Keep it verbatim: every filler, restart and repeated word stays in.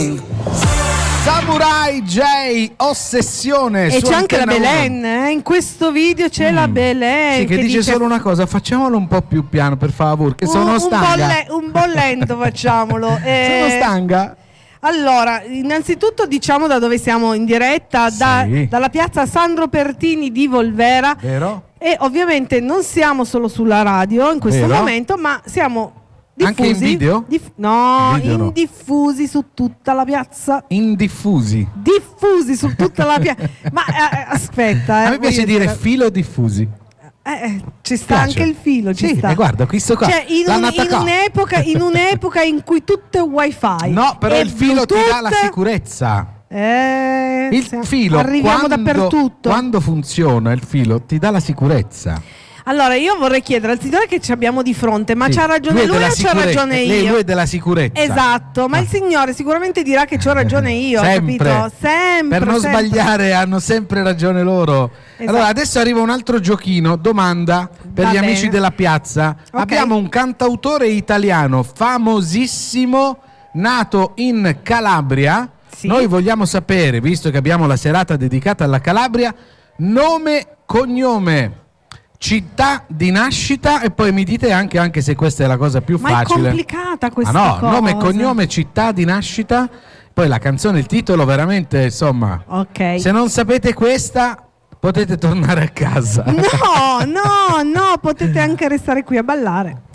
Samurai J, Ossessione. E c'è anche la Antena Belen, eh? In questo video c'è mm. la Belen. Sì, che, che dice, dice solo una cosa: facciamolo un po' più piano, per favore, che un, sono stanca. Un, bolle, un bollento facciamolo. eh, sono stanca. Allora, innanzitutto diciamo da dove siamo in diretta, sì. da, dalla piazza Sandro Pertini di Volvera. Vero? E ovviamente non siamo solo sulla radio in questo Vero? momento, ma siamo diffusi. Anche in video? Dif no, video in no. diffusi su tutta la piazza. In diffusi. Diffusi su tutta la piazza. Ma eh, aspetta, eh, a me piace dire, dire filo diffusi. Eh, ci sta piace. Anche il filo, ci sì, sta. E guarda, questo qua. Cioè, in un'epoca un in un'epoca in cui tutto è wifi. No, però il filo Bluetooth, ti dà la sicurezza. Eh, il filo arriviamo quando, dappertutto. Quando funziona il filo ti dà la sicurezza. Allora io vorrei chiedere al signore che ci abbiamo di fronte, ma sì. c'ha ragione lui, lui o c'ha ragione io? Lei, lui è della sicurezza. Esatto, ma ah. il signore sicuramente dirà che c'ho ragione io, sempre. capito? Sempre. Per non sempre. sbagliare hanno sempre ragione loro. Esatto. Allora adesso arriva un altro giochino, domanda per Va gli bene. amici della piazza. Okay. Abbiamo un cantautore italiano famosissimo, nato in Calabria. Sì. Noi vogliamo sapere, visto che abbiamo la serata dedicata alla Calabria, nome, cognome, città di nascita, e poi mi dite anche, anche se questa è la cosa più Ma facile. Ma è complicata questa ah no, cosa. Nome, cognome, città di nascita, poi la canzone, il titolo, veramente, insomma. Ok. Se non sapete questa, potete tornare a casa. No, no, no, potete anche restare qui a ballare.